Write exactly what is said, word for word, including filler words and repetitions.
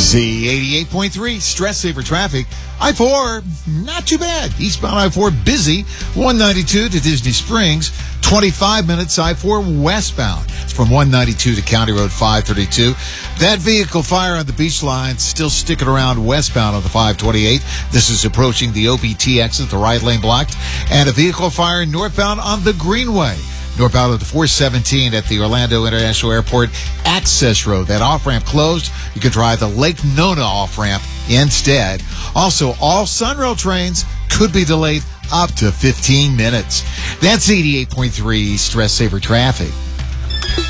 Z eighty-eight point three, Stress Saver Traffic. I four, not too bad. Eastbound I four, busy. one ninety-two to Disney Springs. twenty-five minutes I four westbound. It's from one ninety-two to County Road five thirty-two. That vehicle fire on the beach line still sticking around westbound on the five twenty-eight. This is approaching the O B T exit, the right lane blocked. And a vehicle fire northbound on the Greenway. Northbound of the four seventeen at the Orlando International Airport access road. That off-ramp closed. You can drive the Lake Nona off-ramp instead. Also, all Sunrail trains could be delayed up to fifteen minutes. That's eighty-eight point three Stress Saver Traffic.